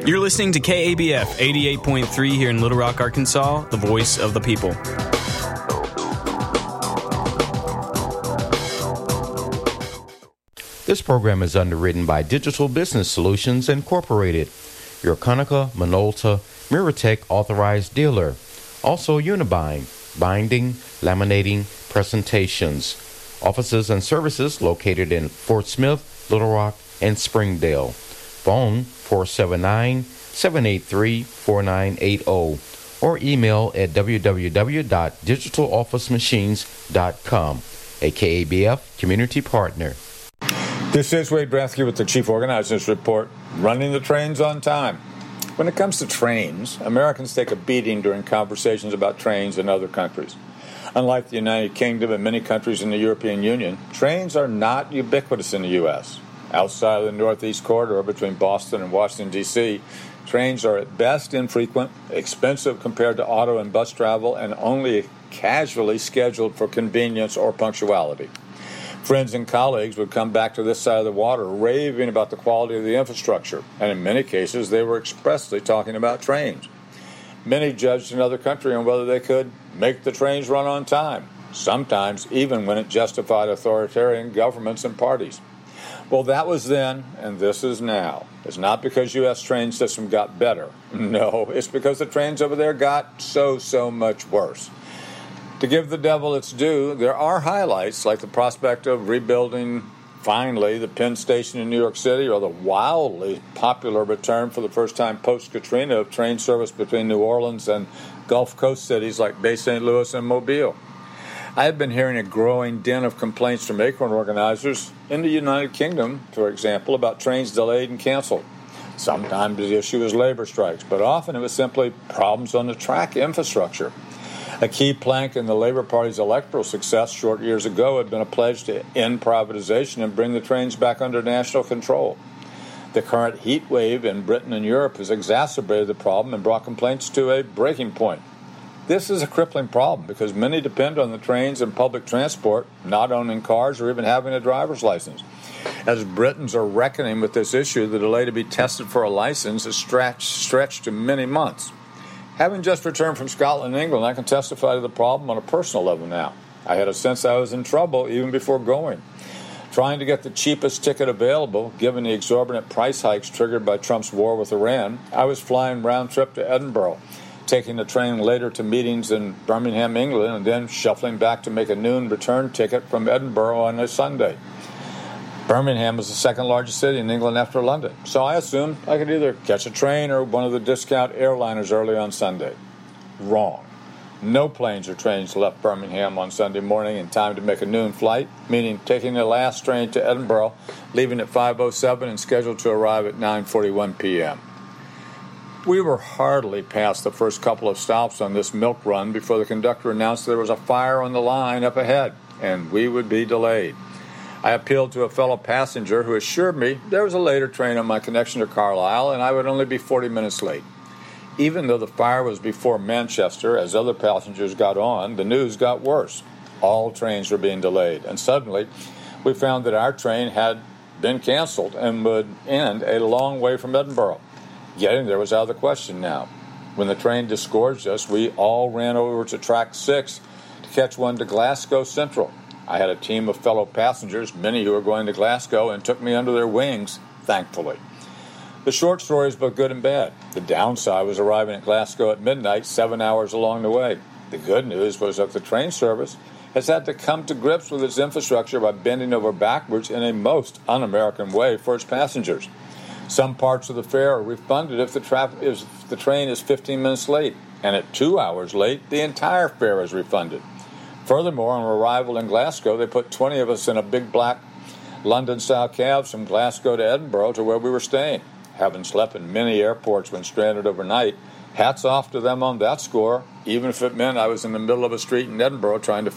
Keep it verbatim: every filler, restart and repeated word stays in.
You're listening to K A B F eighty-eight point three here in Little Rock, Arkansas, the voice of the people. This program is underwritten by Digital Business Solutions Incorporated, your Conica Minolta Miratech authorized dealer. Also Unibind, binding, laminating, presentations. Offices and services located in Fort Smith, Little Rock, and Springdale. Phone four seven nine, seven eight three, four nine eight zero or email at w w w dot digital office machines dot com. A K A B F community partner. This is Wade Brathke with the Chief Organizers Report, running the trains on time. When it comes to trains, Americans take a beating during conversations about trains in other countries. Unlike the United Kingdom and many countries in the European Union, trains are not ubiquitous in the U S Outside of the Northeast Corridor between Boston and Washington, D C, trains are at best infrequent, expensive compared to auto and bus travel, and only casually scheduled for convenience or punctuality. Friends and colleagues would come back to this side of the water raving about the quality of the infrastructure, and in many cases they were expressly talking about trains. Many judged another country on whether they could make the trains run on time, sometimes even when it justified authoritarian governments and parties. Well, that was then, and this is now. It's not because U S train system got better. No, it's because the trains over there got so, so much worse. To give the devil its due, there are highlights like the prospect of rebuilding, finally, the Penn Station in New York City, or the wildly popular return for the first time post-Katrina of train service between New Orleans and Gulf Coast cities like Bay Saint Louis and Mobile. I have been hearing a growing din of complaints from Acorn organizers in the United Kingdom, for example, about trains delayed and canceled. Sometimes the issue is labor strikes, but often it was simply problems on the track infrastructure. A key plank in the Labor Party's electoral success short years ago had been a pledge to end privatization and bring the trains back under national control. The current heat wave in Britain and Europe has exacerbated the problem and brought complaints to a breaking point. This is a crippling problem because many depend on the trains and public transport, not owning cars or even having a driver's license. As Britons are reckoning with this issue, the delay to be tested for a license is stretched, stretched to many months. Having just returned from Scotland and England, I can testify to the problem on a personal level now. I had a sense I was in trouble even before going. Trying to get the cheapest ticket available, given the exorbitant price hikes triggered by Trump's war with Iran, I was flying round trip to Edinburgh, taking the train later to meetings in Birmingham, England, and then shuffling back to make a noon return ticket from Edinburgh on a Sunday. Birmingham is the second largest city in England after London, so I assumed I could either catch a train or one of the discount airliners early on Sunday. Wrong. No planes or trains left Birmingham on Sunday morning in time to make a noon flight, meaning taking the last train to Edinburgh, leaving at five oh seven and scheduled to arrive at nine forty-one p.m. We were hardly past the first couple of stops on this milk run before the conductor announced there was a fire on the line up ahead, and we would be delayed. I appealed to a fellow passenger who assured me there was a later train on my connection to Carlisle and I would only be forty minutes late. Even though the fire was before Manchester, as other passengers got on, the news got worse. All trains were being delayed, and suddenly we found that our train had been canceled and would end a long way from Edinburgh. Getting there was out of the question now. When the train disgorged us, we all ran over to track six to catch one to Glasgow Central. I had a team of fellow passengers, many who were going to Glasgow, and took me under their wings, thankfully. The short story is both good and bad. The downside was arriving at Glasgow at midnight, seven hours along the way. The good news was that the train service has had to come to grips with its infrastructure by bending over backwards in a most un-American way for its passengers. Some parts of the fare are refunded if the, tra- if the train is fifteen minutes late, and at two hours late, the entire fare is refunded. Furthermore, on arrival in Glasgow, they put twenty of us in a big black London-style cabs from Glasgow to Edinburgh to where we were staying. Having slept in many airports when stranded overnight, hats off to them on that score, even if it meant I was in the middle of a street in Edinburgh trying to